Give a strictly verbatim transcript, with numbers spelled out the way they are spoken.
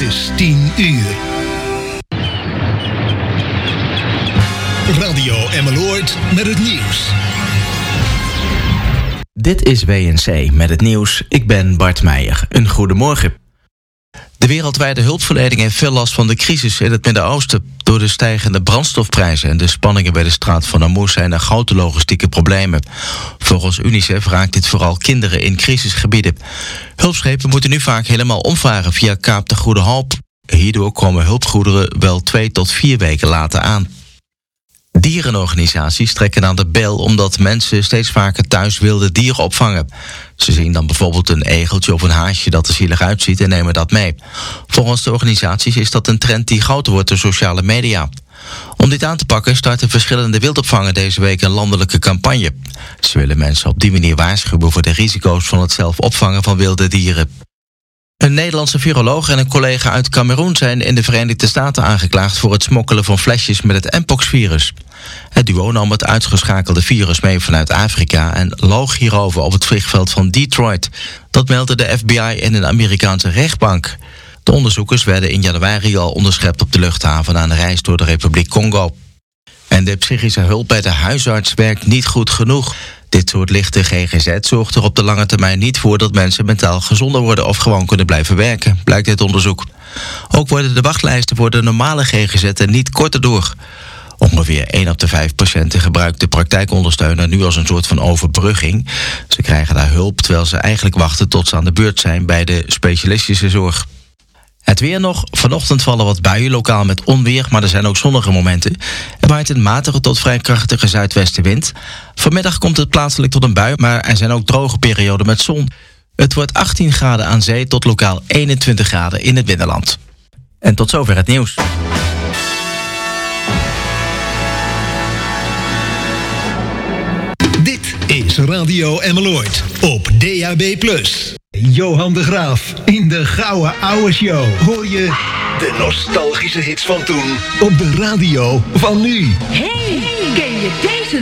is tien uur. Radio Emmeloord met het nieuws. Dit is W N C met het nieuws. Ik ben Bart Meijer. Een goedemorgen. De wereldwijde hulpverlening heeft veel last van de crisis in het Midden-Oosten. Door de stijgende brandstofprijzen en de spanningen bij de straat van Hormuz zijn er grote logistieke problemen. Volgens UNICEF raakt dit vooral kinderen in crisisgebieden. Hulpschepen moeten nu vaak helemaal omvaren via Kaap de Goede Hoop. Hierdoor komen hulpgoederen wel twee tot vier weken later aan. Dierenorganisaties trekken aan de bel omdat mensen steeds vaker thuis wilde dieren opvangen. Ze zien dan bijvoorbeeld een egeltje of een haasje dat er zielig uitziet en nemen dat mee. Volgens de organisaties is dat een trend die groter wordt door sociale media. Om dit aan te pakken starten verschillende wildopvangen deze week een landelijke campagne. Ze willen mensen op die manier waarschuwen voor de risico's van het zelf opvangen van wilde dieren. Een Nederlandse viroloog en een collega uit Kameroen zijn in de Verenigde Staten aangeklaagd voor het smokkelen van flesjes met het mpox-virus. Het duo nam het uitgeschakelde virus mee vanuit Afrika en loog hierover op het vliegveld van Detroit. Dat meldde de F B I en een Amerikaanse rechtbank. De onderzoekers werden in januari al onderschept op de luchthaven na een reis door de Republiek Congo. En de psychische hulp bij de huisarts werkt niet goed genoeg. Dit soort lichte G G Z zorgt er op de lange termijn niet voor dat mensen mentaal gezonder worden of gewoon kunnen blijven werken, blijkt dit onderzoek. Ook worden de wachtlijsten voor de normale G G Z'en niet korter door. Ongeveer één op de vijf patiënten gebruikt de praktijkondersteuner nu als een soort van overbrugging. Ze krijgen daar hulp terwijl ze eigenlijk wachten tot ze aan de beurt zijn bij de specialistische zorg. Het weer nog. Vanochtend vallen wat buien, lokaal met onweer, maar er zijn ook zonnige momenten. Er waait een matige tot vrij krachtige zuidwestenwind. Vanmiddag komt het plaatselijk tot een bui, maar er zijn ook droge perioden met zon. Het wordt achttien graden aan zee tot lokaal eenentwintig graden in het binnenland. En tot zover het nieuws. Dit is Radio Emmeloord op D A B plus. Johan de Graaf in de Gouden Ouwe Show. Hoor je de nostalgische hits van toen op de radio van nu. Hey, ken je deze